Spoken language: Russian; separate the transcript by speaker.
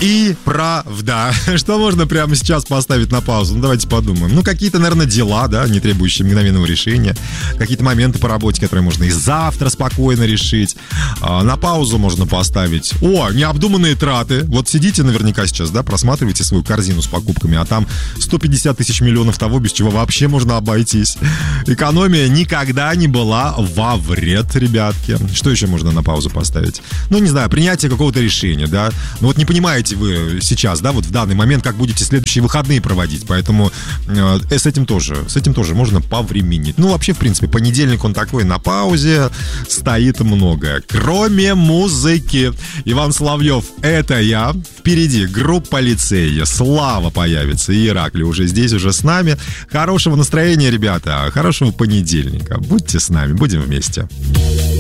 Speaker 1: И правда. Что можно прямо сейчас поставить на паузу? Ну, давайте подумаем. Ну, какие-то, наверное, дела, да, не требующие мгновенного решения. Какие-то моменты по работе, которые можно и завтра спокойно решить. На паузу можно поставить. Необдуманные траты. Вот сидите наверняка сейчас, да, просматриваете свою корзину с покупками, а там 150 тысяч миллионов того, без чего вообще можно обойтись. Экономия никогда не была во вред, ребятки. Что еще можно на паузу поставить? Ну, не знаю, принятие какого-то решения, да. Ну, вот не понимаете вы сейчас, да, вот в данный момент, как будете следующие выходные проводить, поэтому с этим тоже можно повременить. Ну, вообще, в принципе, понедельник он такой на паузе, стоит многое, кроме музыки. Иван Соловьев, это я. Впереди группа «Лицей», Слава появится, и Иракли уже здесь, уже с нами. Хорошего настроения, ребята, хорошего понедельника. Будьте с нами, будем вместе.